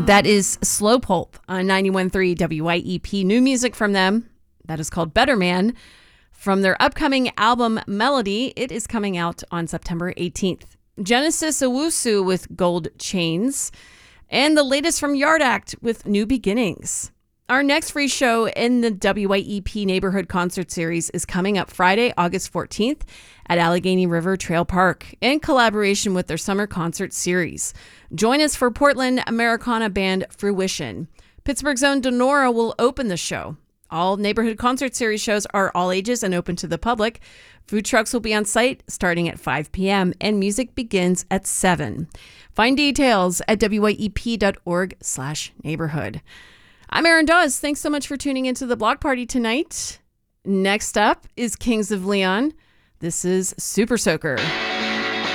That is Slow Pulp on 91.3 WYEP. New music from them. That is called Better Man. From their upcoming album Melody, it is coming out on September 18th. Genesis Owusu with Gold Chains. And the latest from Yard Act with New Beginnings. Our next free show in the WYEP Neighborhood Concert Series is coming up Friday, August 14th at Allegheny River Trail Park in collaboration with their summer concert series. Join us for Portland Americana band Fruition. Pittsburgh's own Denora will open the show. All Neighborhood Concert Series shows are all ages and open to the public. Food trucks will be on site starting at 5 p.m. and music begins at 7. Find details at wyep.org/neighborhood. I'm Erin Dawes. Thanks so much for tuning into the Block Party tonight. Next up is Kings of Leon. This is Super Soaker.